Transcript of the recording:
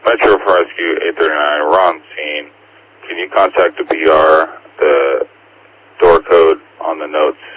Metro Rescue 839, we're on scene. Can you contact the PR? The door code on the notes